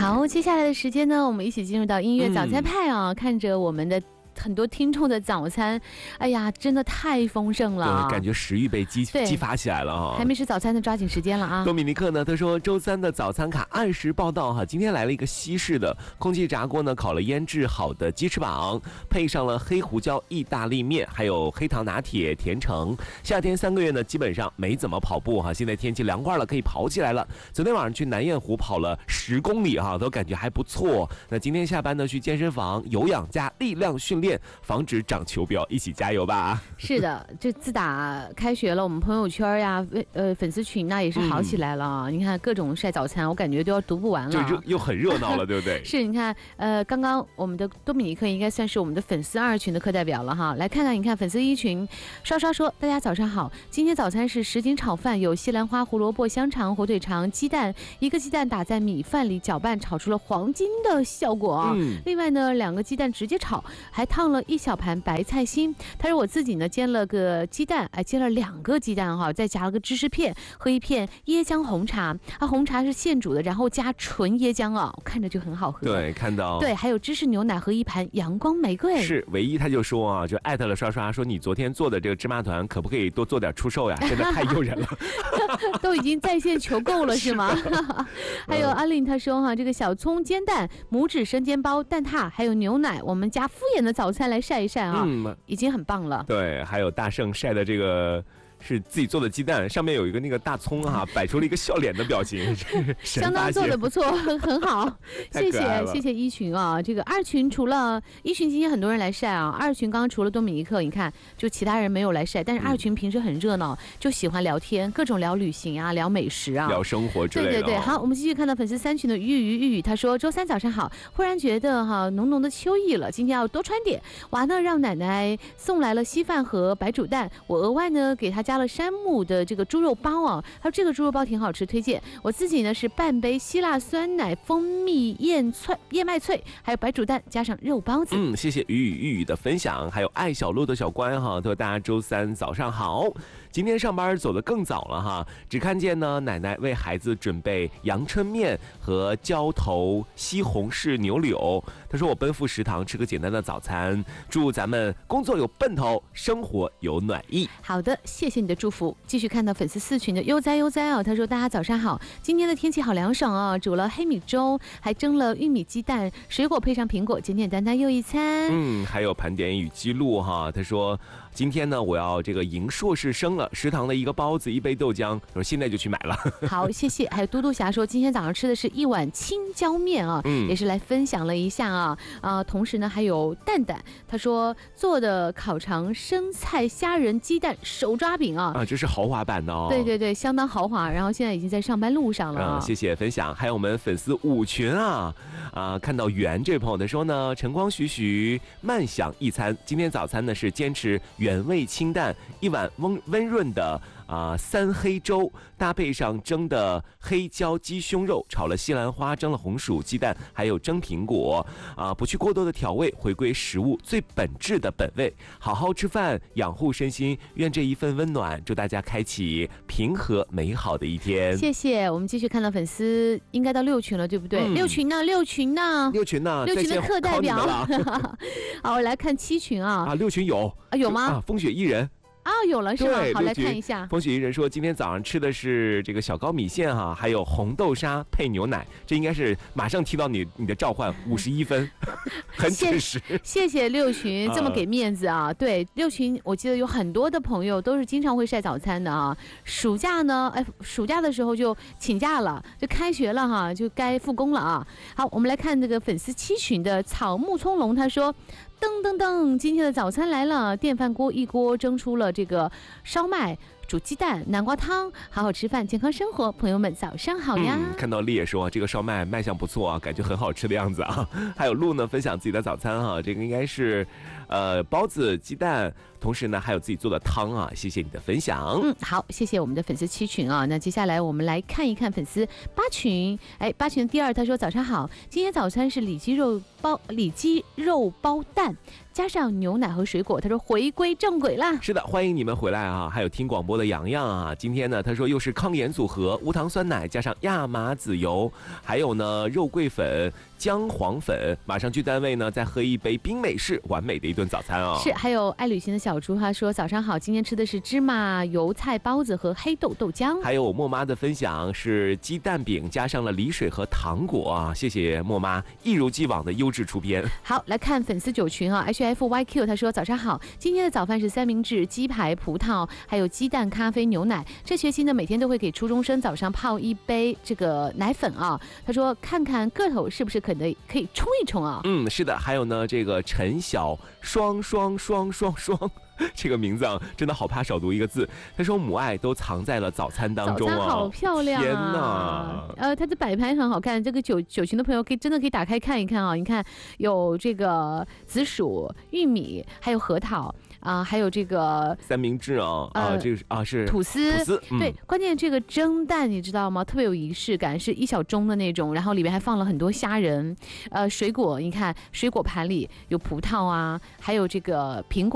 好，接下来的时间呢，我们一起进入到音乐早餐派啊，看着我们的很多听众的早餐，哎呀，真的太丰盛了， 对，感觉食欲被激发起来了哈。 还没吃早餐的抓紧时间了啊！ 多米尼克呢，他说周三的早餐卡按时报到哈，今天来了一个西式的空气炸锅呢，烤了腌制好的鸡翅膀，配上了黑胡椒意大利面，还有黑糖拿铁甜橙。夏天3个月呢，基本上没怎么跑步哈，现在天气凉快了，可以跑起来了。昨天晚上去南雁湖跑了10公里哈，都感觉还不错。那今天下班呢，去健身房有氧加力量训练，防止长球标，一起加油吧！ 是的，这自打开学了，我们朋友圈呀，粉丝群那也是好起来了。你看各种晒早餐，我感觉都要读不完了， 就又很热闹了，对不对？ 是，你看，刚刚我们的多米尼克应该算是我们的粉丝2群的课代表了哈。来看看，你看粉丝1群，刷刷说，大家早上好，今天早餐是什锦炒饭，有西兰花、胡萝卜、香肠、火腿肠、鸡蛋，1个鸡蛋打在米饭里搅拌，炒出了黄金的效果啊。另外呢，2个鸡蛋直接炒，还烫了1小盘白菜心。他说我自己呢煎了个鸡蛋，煎了2个鸡蛋哈，再夹了个芝士片，喝1片椰浆红茶啊，红茶是现煮的，然后加纯椰浆啊，看着就很好喝。 对，看到对，还有芝士牛奶和1盘阳光玫瑰。 是，唯一他就说啊，就艾特了刷刷说你昨天做的这个芝麻团可不可以多做点出售呀？真的太诱人了， 都已经在线求购了是吗？还有阿令他说哈，这个小葱煎蛋、拇指生煎包、蛋挞，还有牛奶，我们家敷衍的早餐来晒一晒啊，已经很棒了。 对，还有大圣晒的这个是自己做的鸡蛋，上面有一个那个大葱哈，摆出了一个笑脸的表情， 相当做的不错，很好，谢谢1群啊。这个2群除了1群今天很多人来晒啊，2群刚刚除了多米尼克，你看就其他人没有来晒，但是2群平时很热闹，就喜欢聊天，各种聊旅行啊，聊美食啊， 聊生活之类的。 对对对，好，我们继续看到粉丝3群的玉宇，他说周三早上好，忽然觉得哈浓浓的秋意了，今天要多穿点。娃呢让奶奶送来了稀饭和白煮蛋，我额外呢给他加了山姆的这个猪肉包啊，他说这个猪肉包挺好吃，推荐。我自己呢是半杯希腊酸奶、蜂蜜燕麦脆，还有白煮蛋加上肉包子。 谢谢玉的分享，还有爱小鹿的小关哈，他说大家周三早上好。今天上班走得更早了哈，只看见呢奶奶为孩子准备阳春面和浇头西红柿牛柳。他说我奔赴食堂吃个简单的早餐，祝咱们工作有奔头，生活有暖意。 好的，谢谢你的祝福。继续看到粉丝4群的悠哉啊，他说大家早上好，今天的天气好凉爽啊，煮了黑米粥，还蒸了玉米鸡蛋，水果配上苹果，简简单单又一餐。 还有盘点与记录哈，他说今天呢我要这个迎硕士生了，食堂的1个包子1杯豆浆，他说现在就去买了。 好，谢谢。还有嘟嘟侠说今天早上吃的是1碗青椒面啊，也是来分享了一下啊，同时呢还有蛋蛋，他说做的烤肠生菜虾仁鸡蛋手抓饼啊， 这是豪华版的哦。 对对对，相当豪华，然后现在已经在上班路上了。 谢谢分享。还有我们粉丝5群看到袁这位朋友的说呢，晨光徐慢享一餐，今天早餐呢是坚持原味清淡，1碗温润的3黑粥，搭配上蒸的黑椒鸡胸肉，炒了西兰花，蒸了红薯鸡蛋，还有蒸苹果不去过多的调味，回归食物最本质的本味，好好吃饭，养护身心，愿这一份温暖祝大家开启平和美好的一天。 谢谢。我们继续看到粉丝应该到6群了，对不对？6群呢？6群的课代表。好，我来看7群 6群有吗？风雪伊人。 有了是吗？好，来看一下。 风雪伊人说今天早上吃的是这个小高米线还有红豆沙配牛奶，这应该是马上听到你的召唤51分，很准时。 谢谢6群这么给面子啊！对，6群我记得有很多的朋友都是经常会晒早餐的啊。暑假呢，暑假的时候就请假了，就开学了哈，就该复工了啊。好，我们来看这个粉丝7群的草木葱茏，他说。噔，今天的早餐来了，电饭锅1锅蒸出了这个烧麦、煮鸡蛋、南瓜汤，好好吃饭，健康生活。朋友们早上好呀！ 看到丽也说这个烧麦卖相不错啊，感觉很好吃的样子啊。还有鹿呢分享自己的早餐这个应该是包子、鸡蛋、 同时呢还有自己做的汤啊，谢谢你的分享。 好，谢谢我们的粉丝7群啊。那接下来我们来看一看粉丝8群。8群的第2，他说早上好，今天早餐是里脊肉包蛋，加上牛奶和水果。他说回归正轨啦。 是的，欢迎你们回来啊！还有听广播的洋洋啊，今天呢他说又是康盐组合，无糖酸奶加上亚麻籽油，还有呢肉桂粉、姜黄粉，马上去单位呢再喝一杯冰美式，完美的一顿早餐啊！ 是，还有爱旅行的小猪，他说早上好，今天吃的是芝麻油菜包子和黑豆豆浆。 还有我莫妈的分享是鸡蛋饼加上了梨水和糖果啊，谢谢莫妈一如既往的优质出编。 好，来看粉丝9群啊 ，HFYQ 他说早上好，今天的早饭是三明治、鸡排、葡萄，还有鸡蛋、咖啡、牛奶。这学期呢，每天都会给初中生早上泡一杯这个奶粉啊。他说看看个头是不是可以冲一冲啊？ 是的，还有呢，这个陈小双，这个名字啊，真的好怕少读一个字。他说母爱都藏在了早餐当中啊， 早餐好漂亮啊！ 天哪， 它的摆盘很好看，这个九群的朋友真的可以打开看一看啊！你看有这个紫薯、玉米，还有核桃。还有这个三明治这个是吐司，对，关键这个蒸蛋你知道吗？特别有仪式感，是1小盅的那种，然后里面还放了很多虾仁，水果，你看水果盘里有葡萄啊，还有这个苹果。